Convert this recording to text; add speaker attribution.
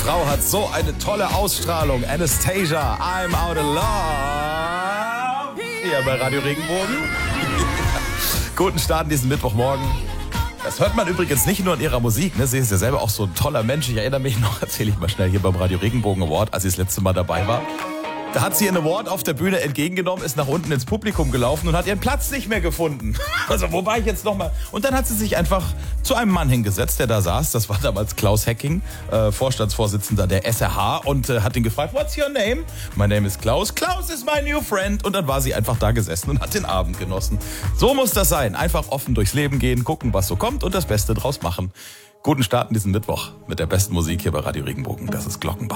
Speaker 1: Frau hat so eine tolle Ausstrahlung. Anastasia, I'm out of love. Hier bei Radio Regenbogen. Guten Start in diesen Mittwochmorgen. Das hört man übrigens nicht nur in ihrer Musik. Ne? Sie ist ja selber auch so ein toller Mensch. Ich erinnere mich noch, erzähle ich mal schnell, hier beim Radio Regenbogen Award, als sie das letzte Mal dabei war. Da hat sie ihren Award auf der Bühne entgegengenommen, ist nach unten ins Publikum gelaufen und hat ihren Platz nicht mehr gefunden. Also wo war ich jetzt nochmal? Und dann hat sie sich einfach zu einem Mann hingesetzt, der da saß. Das war damals Klaus Hecking, Vorstandsvorsitzender der SRH, und hat ihn gefragt, what's your name? My name is Klaus. Klaus is my new friend. Und dann war sie einfach da gesessen und hat den Abend genossen. So muss das sein. Einfach offen durchs Leben gehen, gucken, was so kommt und das Beste draus machen. Guten Start in diesen Mittwoch mit der besten Musik hier bei Radio Regenbogen. Das ist Glockenbach.